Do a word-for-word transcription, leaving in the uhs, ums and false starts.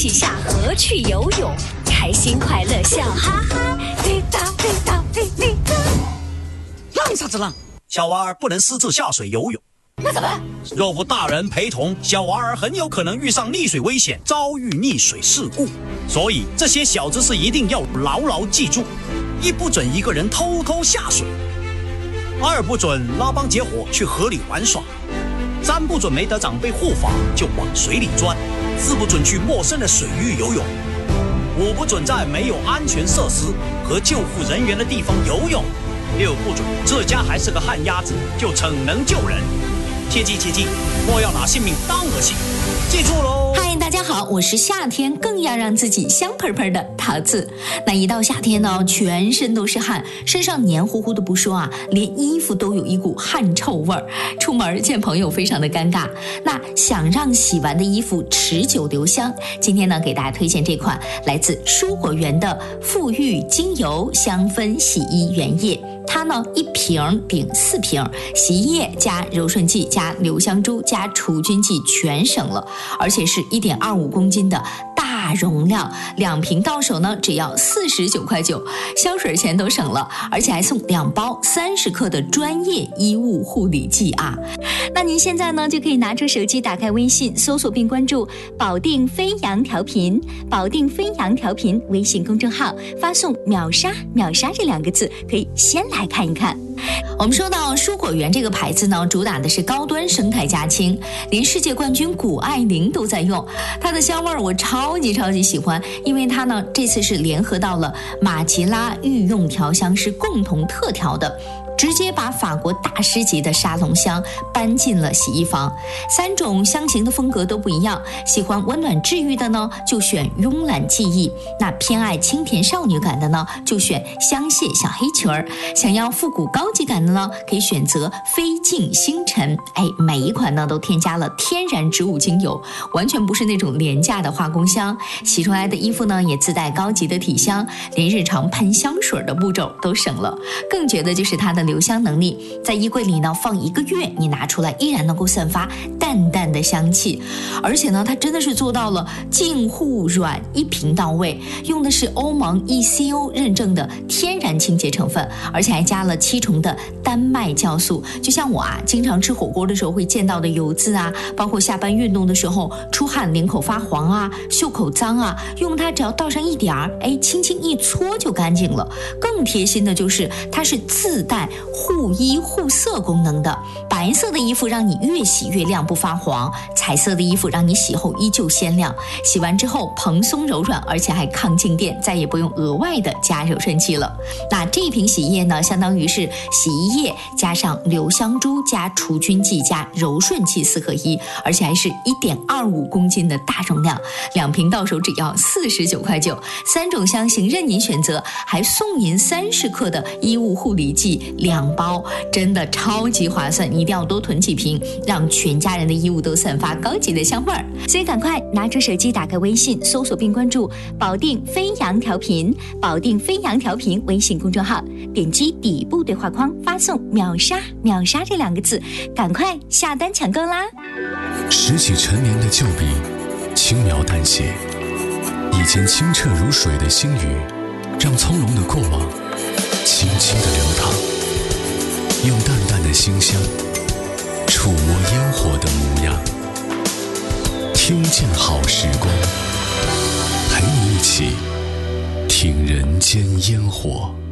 起下河去游泳，开心快乐笑哈哈，滴答滴答滴滴答。 浪啥子浪？小娃儿不能私自下水游泳。 那怎么？ 若无大人陪同，小娃儿很有可能遇上溺水危险，遭遇溺水事故。所以这些小知识一定要牢牢记住：一不准一个人偷偷下水，二不准拉帮结伙去河里玩耍，三不准没得长辈护法就往水里钻，四不准去陌生的水域游泳，五不准在没有安全设施和救护人员的地方游泳，六不准这家还是个旱鸭子就逞能救人。切记切记，莫要拿性命当儿戏，记住喽！ 嗨，大家好，我是夏天更要让自己香喷喷的桃子。那一到夏天呢，全身都是汗，身上黏糊糊的不说啊，连衣服都有一股汗臭味儿，出门见朋友非常的尴尬。那想让洗完的衣服持久留香，今天呢给大家推荐这款来自蔬果园的馥郁精油香氛洗衣原液。它呢一瓶顶四瓶，洗衣液加柔顺剂加留香珠加除菌剂全省了，而且是 一点二五公斤的大容量，两瓶到手呢只要四十九块九，香水钱都省了，而且还送两包三十克的专业衣物护理剂啊！那您现在呢就可以拿出手机，打开微信，搜索并关注保定飞扬调频，保定飞扬调频微信公众号，发送秒杀秒杀这两个字，可以先来看一看。我们说到蔬果园这个牌子呢，主打的是高端生态家清，连世界冠军谷爱凌都在用。它的香味我超级超级喜欢，因为它呢这次是联合到了马吉拉御用调香师共同特调的，直接把法国大师级的沙龙香搬进了洗衣房。三种香型的风格都不一样，喜欢温暖治愈的呢就选慵懒记忆，那偏爱清甜少女感的呢就选香榭小黑裙儿，想要复古高级感的呢可以选择飞镜星辰。哎，每一款呢都添加了天然植物精油，完全不是那种廉价的化工香，洗出来的衣服呢也自带高级的体香，连日常喷香水的步骤都省了。更觉得就是它的留香能力，在衣柜里呢放一个月，你拿出来依然能够散发淡淡的香气。而且呢它真的是做到了净护软一瓶到位，用的是欧盟 E C O 认证的天然清洁成分，而且还加了七重的丹麦酵素。就像我啊经常吃火锅的时候会见到的油渍啊，包括下班运动的时候出汗领口发黄啊，袖口脏啊，用它只要倒上一点儿，哎，轻轻一搓就干净了。更贴心的就是它是自带护衣护色功能的，白色的衣服让你越洗越亮不发黄，彩色的衣服让你洗后依旧鲜亮，洗完之后蓬松柔软，而且还抗静电，再也不用额外的加柔顺剂了。那这一瓶洗衣液呢，相当于是洗衣液加上留香珠加除菌剂加柔顺剂四合一，而且还是 一点二五公斤的大容量，两瓶到手只要四十九块九，三种香型任您选择，还送您三十克的衣物护理剂两包，真的超级划算，你一定要多囤几瓶，让全家人的衣物都散发高级的香味儿。所以赶快拿出手机，打开微信，搜索并关注保定飞扬调频，保定飞扬调频微信公众号，点击底部对话框，发送秒杀秒杀这两个字，赶快下单抢购啦！ 拾起陈年的旧笔，轻描淡写，以前清澈如水的星宇，让从容的过往轻轻地流淌，用淡淡的馨香触摸烟火的模样，听见好时光，陪你一起听人间烟火。